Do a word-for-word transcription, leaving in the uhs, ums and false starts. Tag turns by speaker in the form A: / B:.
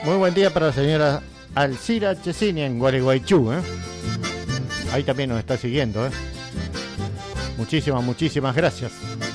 A: Muy buen día para la señora Alcira Chesini en Gualeguaychú, ¿eh? Ahí también nos está siguiendo, ¿eh? Muchísimas, muchísimas gracias.